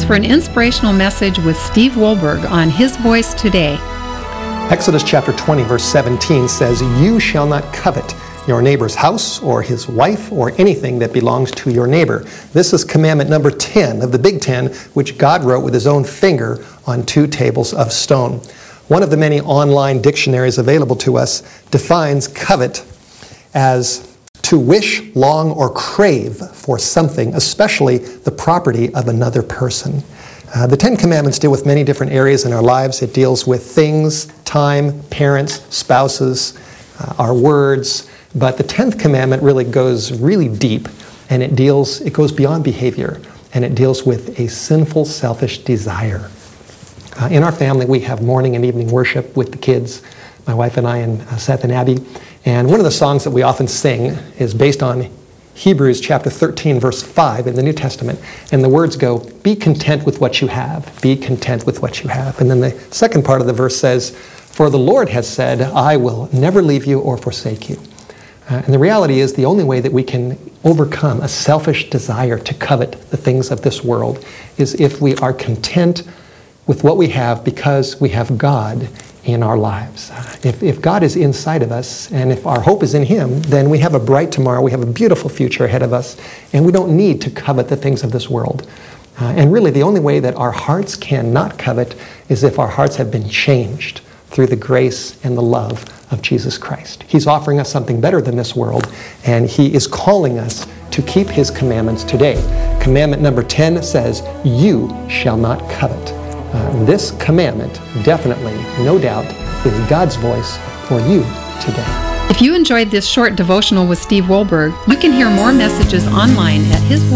for an inspirational message with Steve Wohlberg on His Voice Today. Exodus chapter 20, verse 17 says, "You shall not covet your neighbor's house or his wife or anything that belongs to your neighbor." This is commandment number 10 of the Big Ten, which God wrote with his own finger on 2 tables of stone. One of the many online dictionaries available to us defines covet as to wish, long, or crave for something, especially the property of another person. The 10 Commandments deal with many different areas in our lives. It deals with things, time, parents, spouses, our words. But the 10th commandment really goes really deep, and it goes beyond behavior, and it deals with a sinful, selfish desire. In our family, we have morning and evening worship with the kids, my wife and I and Seth and Abby. And one of the songs that we often sing is based on Hebrews chapter 13, verse 5 in the New Testament. And the words go, "Be content with what you have. Be content with what you have." And then the second part of the verse says, "For the Lord has said, I will never leave you or forsake you." And the reality is the only way that we can overcome a selfish desire to covet the things of this world is if we are content with what we have because we have God in our lives. If God is inside of us and if our hope is in Him, then we have a bright tomorrow, we have a beautiful future ahead of us, and we don't need to covet the things of this world. And really the only way that our hearts cannot covet is if our hearts have been changed through the grace and the love of Jesus Christ. He's offering us something better than this world, and He is calling us to keep His commandments today. Commandment number 10 says, "You shall not covet." This commandment definitely, no doubt, is God's voice for you today. If you enjoyed this short devotional with Steve Wohlberg, you can hear more messages online at